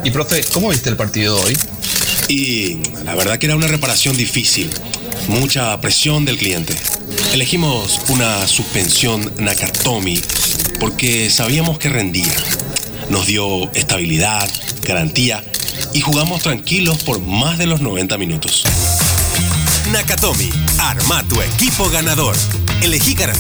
Y profe, ¿cómo viste el partido de hoy? Y la verdad que era una reparación difícil, mucha presión del cliente. Elegimos una suspensión Nakatomi porque sabíamos que rendía. Nos dio estabilidad, garantía y jugamos tranquilos por más de los 90 minutos. Nakatomi, arma tu equipo ganador. Elegí garantía.